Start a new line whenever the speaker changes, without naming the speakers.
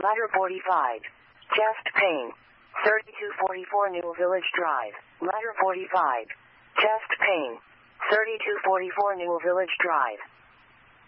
Ladder 45. Chest pain. 3244 New Village Drive. Ladder 45. Chest pain. 3244 New Village Drive.